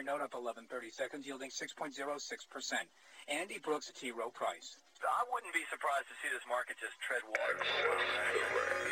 note up 11 30 seconds, yielding 6.06%. Andy Brooks, T. Rowe Price. I wouldn't be surprised to see this market just tread water for a while.